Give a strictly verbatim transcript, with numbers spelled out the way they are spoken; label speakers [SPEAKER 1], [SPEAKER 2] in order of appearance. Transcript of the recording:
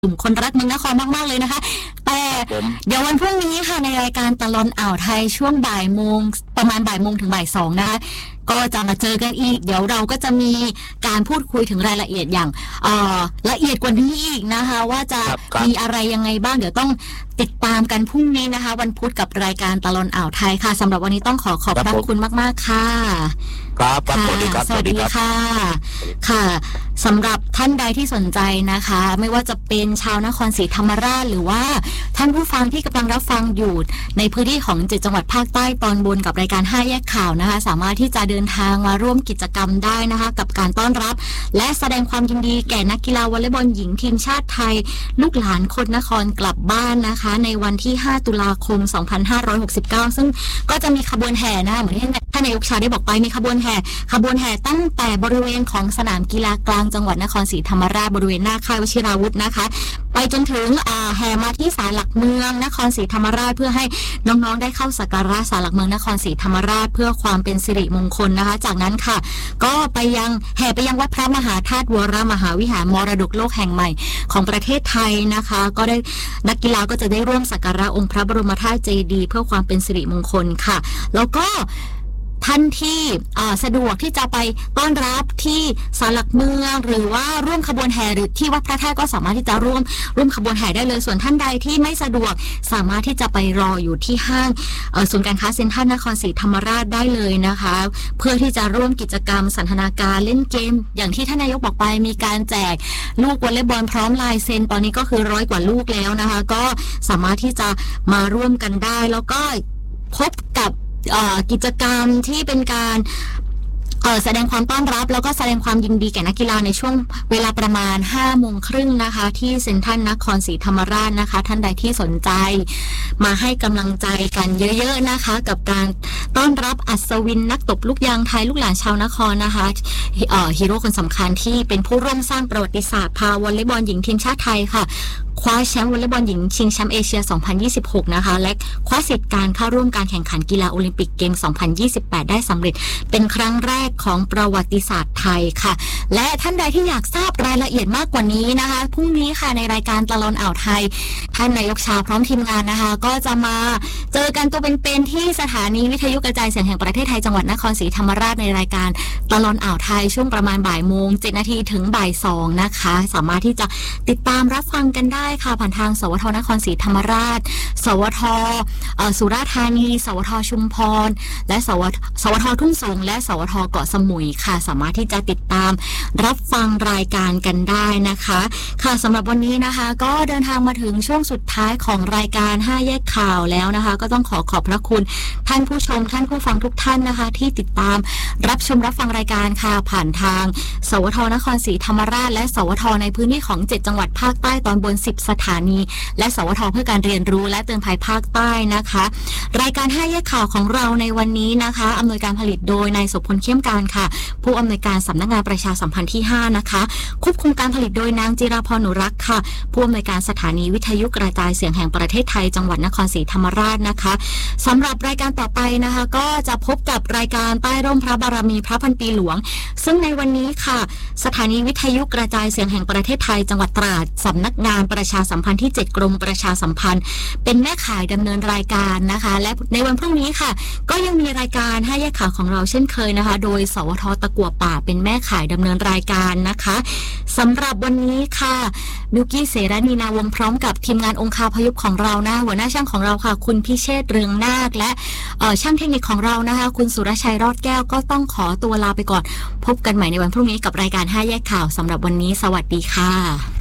[SPEAKER 1] กลุ่มคนรักเมืองนครมากๆเลยนะคะแต่เดี๋ยววันพรุ่งนี้ค่ะในรายการตลอดอ่าวไทยช่วงบ่ายโมงประมาณบ่ายโมงถึงบ่ายสองนะคะก็จะมาเจอกันอีกเดี๋ยวเราก็จะมีการพูดคุยถึงรายละเอียดอย่างเอ่อละเอียดกว่านี้อีกนะคะว่าจะมีอะไรยังไงบ้างเดี๋ยวต้องติดตามกันพรุ่งนี้นะคะวันพุธกับรายการตลอดอ่าวไทยค่ะสำหรับวันนี้ต้องขอขอบพระคุณมากๆค่ะ
[SPEAKER 2] ครับสวัสดีครับ
[SPEAKER 1] สวัสดีค่ะค่ะสำหรับท่านใดที่สนใจนะคะไม่ว่าจะเป็นชาวนครศรีธรรมราชหรือว่าท่านผู้ฟังที่กำลังรับฟังอยู่ในพื้นที่ของเจ็ดจังหวัดภาคใต้ตอนบนกับรายการห้าแยกข่าวนะคะสามารถที่จะเดินทางมาร่วมกิจกรรมได้นะคะกับการต้อนรับและแสดงความยินดีแก่นักกีฬาวอลเลย์บอลหญิงทีมชาติไทยลูกหลานคนนครกลับบ้านนะคะในวันที่ห้าตุลาคมสองพันห้าร้อยหกสิบเก้าซึ่งก็จะมีขบวนแห่นะคะเหมือนที่ท่านนายกชาได้บอกไปมีขบวนแห่ขบวนแห่ตั้งแต่บริเวณของสนามกีฬากลางจังหวัดนครศรีธรรมราชบริเวณหน้าค่ายวชิราวุธนะคะไปจนถึงแห่มาที่ศาลหลักเมืองนครศรีธรรมราชเพื่อให้น้องๆได้เข้าสักการะศาลหลักเมืองนครศรีธรรมราชเพื่อความเป็นสิริมงคลนะคะจากนั้นค่ะก็ไปยังแห่ไปยังวัดพระมหาธาตุวรมหาวิหารมรดกโลกแห่งใหม่ของประเทศไทยนะคะก็ได้นักกีฬาก็จะได้ร่วมสักการะองค์พระบรมธาตุเจดีย์เพื่อความเป็นสิริมงคลค่ะแล้วก็ท่านที่สะดวกที่จะไปต้อนรับที่ศาลหลักเมืองหรือว่าร่วมขบวนแห่หรือที่วัดพระธาตุก็สามารถที่จะร่วมร่วมขบวนแห่ได้เลยส่วนท่านใดที่ไม่สะดวกสามารถที่จะไปรออยู่ที่ห้างศูนย์การค้าเซ็นทรัลนครศรีธรรมราชได้เลยนะคะเพื่อที่จะร่วมกิจกรรมสันทนาการเล่นเกมอย่างที่ท่านนายกบอกไปมีการแจกลูกวอลเลย์บอลพร้อมลายเซ็นตอนนี้ก็คือร้อยกว่าลูกแล้วนะคะก็สามารถที่จะมาร่วมกันได้แล้วก็พบกับกิจกรรมที่เป็นการแสดงความต้อนรับแล้วก็แสดงความยินดีแก่นักกีฬาในช่วงเวลาประมาณห้าโมงครึ่งนะคะที่เซ็นทรัลนครศรีธรรมราชนะคะท่านใดที่สนใจมาให้กำลังใจกันเยอะๆนะคะกับการต้อนรับอัศวินนักตบลูกยางไทยลูกหลานชาวนครนะคะฮีโร่คนสำคัญที่เป็นผู้ร่วมสร้างประวัติศาสตร์พาวอลเลย์บอลหญิงทีมชาติไทยค่ะคว้าแชมป์วอลเลย์บอลหญิงชิงแชมป์เอเชียสองพันยี่สิบหกนะคะและคว้าสิทธิ์การเข้าร่วมการแข่งขันกีฬาโอลิมปิกเกมสองพันยี่สิบแปดได้สำเร็จเป็นครั้งแรกของประวัติศาสตร์ไทยค่ะและท่านใดที่อยากทราบรายละเอียดมากกว่านี้นะคะพรุ่งนี้ค่ะในรายการตลอดอ่าวไทยท่านนายกชาพร้อมทีมงานนะคะก็จะมาเจอกันตัวเป็นๆที่สถานีวิทยุกระจายเสียงแห่งประเทศไทยจังหวัดนครศรีธรรมราชในรายการตลอดอ่าวไทยช่วงประมาณบ่ายโมงเจ็ดนาทีถึงบ่ายสองนะคะสามารถที่จะติดตามรับฟังกันได้ค่ะผ่านทางสวทนครศรีธรรมราชสวทสุราษฎร์ธานีสวทชุมพรและสวทสวททุ่งสงและสวทเกาะสมุยค่ะสามารถที่จะติดตามรับฟังรายการกันได้นะคะค่ะสำหรับวันนี้นะคะก็เดินทางมาถึงช่วงสุดท้ายของรายการห้าแยกข่าวแล้วนะคะก็ต้องขอขอบพระคุณท่านผู้ชมท่านผู้ฟังทุกท่านนะคะที่ติดตามรับชมรับฟังรายการค่ะผ่านทางสวทนครศรีธรรมราชและสวทในพื้นที่ของเจ็ดจังหวัดภาคใต้ตอนบนสิบสถานีและสวทเพื่อการเรียนรู้และเตือนภัยภาคใต้นะคะรายการห้าแยกข่าวของเราในวันนี้นะคะอำนวยการผลิตโดยนายสุพลเข้มการค่ะผู้อำนวยการสำนักงานประชาสัมพันธ์ที่ห้านะคะควบคุมการผลิตโดยนางจิราพรหนูรักค่ะผู้อำนวยการสถานีวิทยุกระจายเสียงแห่งประเทศไทยจังหวัดนครศรีธรรมราชนะคะสำหรับรายการต่อไปนะคะก็จะพบกับรายการใต้ร่มพระบารมีพระพันปีหลวงซึ่งในวันนี้ค่ะสถานีวิทยุกระจายเสียงแห่งประเทศไทยจังหวัดตราดสำนักงานประชาสัมพันธ์ที่เจ็ดกรมประชาสัมพันธ์เป็นแม่ข่ายดำเนินรายการนะคะและในวันพรุ่งนี้ค่ะก็ยังมีรายการห้าแยกข่าวของเราเช่นเคยนะคะโดยสวทตะกั่วป่าเป็นแม่ข่ายดำเนินรายการนะคะสำหรับวันนี้ค่ะบิวกี้เสรานีนาวงพร้อมกับทีมงานองคาพยุพของเรานะหัวหน้าช่างของเราค่ะคุณพิเชษฐ์เรืองนาคและช่างเทคนิคของเรานะคะคุณสุรชัยรอดแก้วก็ต้องขอตัวลาไปก่อนพบกันใหม่ในวันพรุ่งนี้กับรายการห้าแยกข่าวสำหรับวันนี้สวัสดีค่ะ